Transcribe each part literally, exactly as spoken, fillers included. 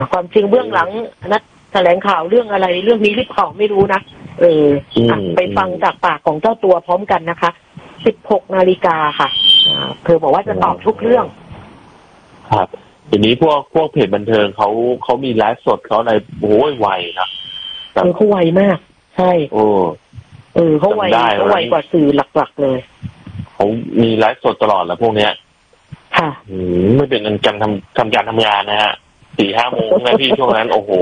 ความจริงเบื้องหลังนัดแถลงข่าวเรื่องอะไรเรื่องนี้หรือเปล่าไม่รู้นะเออไปฟังจากปากของเจ้าตัวพร้อมกันนะคะสิบหกนาฬิกาค่ะเธอบอกว่าจะตอบทุกเรื่องครับทีนี้พวกพวกเพจบันเทิงเขาเขามีไลฟ์สดเขาอะไรโอ้ยไวนะเออเขาไวมากใช่โอ้เออเขาไวเขาไวกว่าสื่อหลักๆเลยเขามีไลฟ์สดตลอดแล้วพวกเนี้ยค่ะอืมไม่เป็นการทำทำการทำงานนะฮะสี่ห้าโมงนะพี่ช่วงนั้นโอ้โห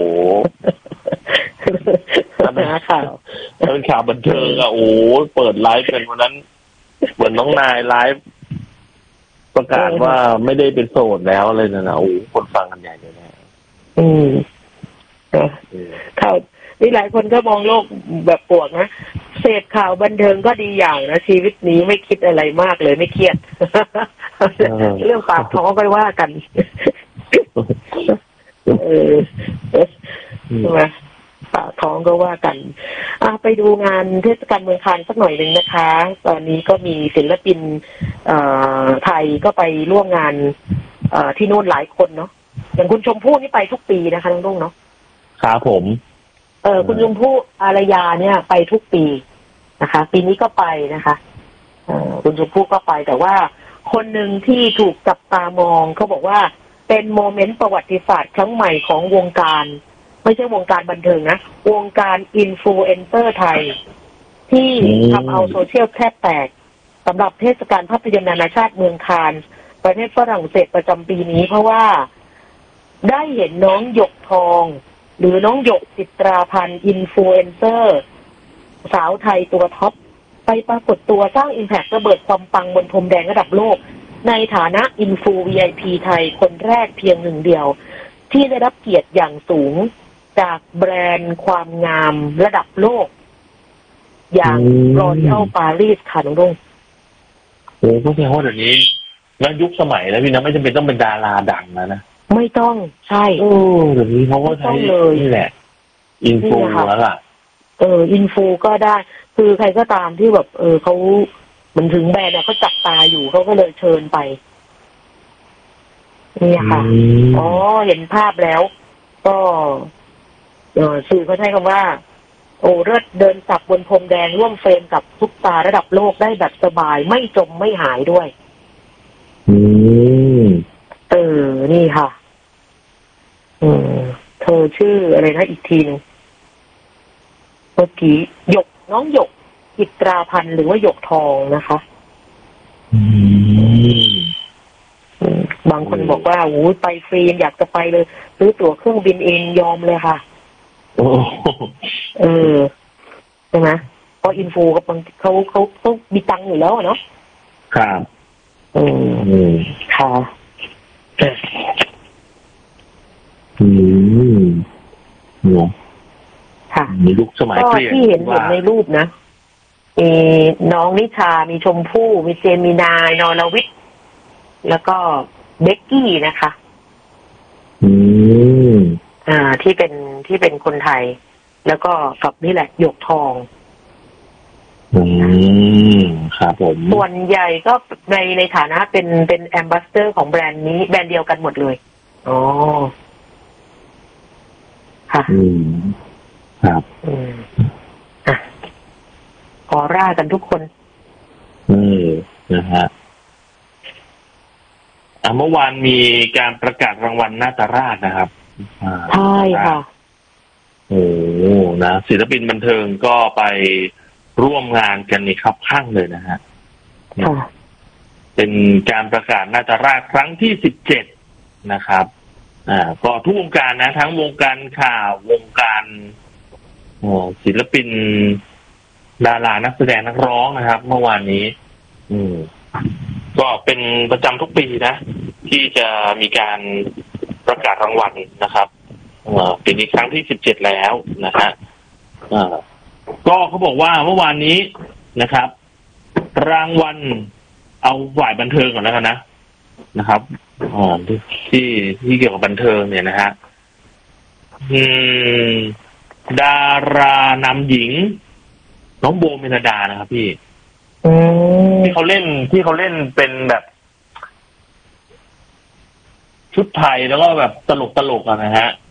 นะข่าวเป็นข่าวบันเทิงอะโอ้เปิดไลฟ์เป็นวันนั้นเหมือนน้องนายไลฟ์ประกาศว่าไม่ได้เป็นโสดแล้วเลยนะนะโอ้คนฟังกันใหญ่เลยนะอืมข่าวนี่หลายคนก็มองโลกแบบปวกนะเสพข่าวบันเทิงก็ดีอย่างนะชีวิตนี้ไม่คิดอะไรมากเลยไม่เครียดเรื่องปากท้องก็ว่ากันเออใช่ไหมปากท้องก็ว่ากันอ่ะไปดูงานเทศกาลเมืองคานสักหน่อยหนึ่งนะคะตอนนี้ก็มีศิลปินไทยก็ไปร่วมงานที่โน่นหลายคนเนาะอย่างคุณชมพู่นี่ไปทุกปีนะคะน้องรุ่งเนาะครับผมเออคุณชมพู่อารยาเนี่ยไปทุกปีนะคะปีนี้ก็ไปนะคะเออคุณชมพู่ก็ไปแต่ว่าคนหนึ่งที่ถูกจับตามองเขาบอกว่าเป็นโมเมนต์ประวัติศาสตร์ครั้งใหม่ของวงการไม่ใช่วงการบันเทิงนะวงการอินฟลูเอนเซอร์ไทยที่ทำเอาโซเชียลแทบแตกสำหรับเทศกาลภาพยนตร์นานาชาติเมืองคานส์ประเทศฝรั่งเศสประจำปีนี้เพราะว่าได้เห็นน้องหยกทองหรือน้องหยกจิตราพันธ์อินฟลูเอนเซอร์สาวไทยตัวท็อปไปปรากฏตัวสร้างอิมแพคระเบิดความปังบนพรมแดงระดับโลกในฐานะอินฟู วี ไอ พี ไทยคนแรกเพียงหนึ่งเดียวที่ได้รับเกียรติอย่างสูงจากแบรนด์ความงามระดับโลกอย่างรอยัลปารีสค่ะน้องรุ่งโอ้ก็แสดงว่าเดี๋ยวนี้แล้วยุคสมัยแล้วพี่นะไม่จำเป็นต้องเป็นดาราดังนะนะไม่ต้องใช่เออเดี๋ยวนี้เขาก็ใช้นี่แหละอินฟูแล้วล่ะเอออินฟูก็ได้คือใครก็ตามที่แบบเออเขามันถึงแบรนด์เนี่ยเขาจับตาอยู่เขาก็เลยเชิญไปนี่ค่ะอ๋อเห็นภาพแล้วก็เออสื่อเขาใช้คำว่าโอ้เลิศเดินสับบนพรมแดงร่วมเฟรมกับซุปตาระดับโลกได้แบบสบายไม่จมไม่หายด้วยอืมเออนี่ค่ะอืมเธอชื่ออะไรนะอีกทีนึงเมื่อกี้หยกน้องหยกจิตราพันธ์หรือว่าหยกทองนะคะอืมบางคนบอกว่าโอ้ยไปฟรีอยากจะไปเลยซื้อตั๋วเครื่องบินเองยอมเลยค่ะโอ้เออใช่ไหมเพราะอินฟูกับบางเขาเขาเขามีตังค์อยู่แล้วเนาะครับอืมค่ะอืมเนาะค่ะมีลูกสมัยเปลี่ยนที่เห็นเห็นในรูปนะมีน้องนิชามีชมพู่มีเจมินายนรวิทย์แล้วก็เบกกี้นะคะอืมอ่าที่เป็นที่เป็นคนไทยแล้วก็กับนี่แหละหยกทองอืมครับผมส่วนใหญ่ก็ในในฐานะเป็นเป็นแอมบาสเดอร์ของแบรนด์นี้แบรนด์เดียวกันหมดเลยอ๋อค่ะอืมครับอืมอ่ะออร่ากันทุกคนเออนะฮะอ่ะเมื่อวานมีการประกาศรางวัลนาตราชนะครับใช่ค่ะโอ้นะศิลปินบันเทิงก็ไปร่วมงานกันนี่ครับข้างเลยนะฮะเป็นการประกาศนาตราชครั้งที่สิบเจ็ดนะครับอ่าก็ทุกวงการนะทั้งวงการข่าววงการศิลปินดารานักแสดงนักร้องนะครับเมื่อวานนี้อืมก็เป็นประจำทุกปีนะที่จะมีการประกาศรางวัลนะครับปีนี้ครั้งที่สิบเจ็ดแล้วนะฮะอ่าก็เขาบอกว่าเมื่อวานนี้นะครับรางวัลเอาฝ่ายบันเทิงก่อนแล้วกันนะนะครับอ๋อที่ที่เกี่ยวกับบันเทิงเนี่ยนะฮะอืมดารานำหญิงน้องโบเมลดานะครับพี่ที่เขาเล่นที่เขาเล่นเป็นแบบชุดไทยแล้วก็แบบตลกตลกอะนะฮะ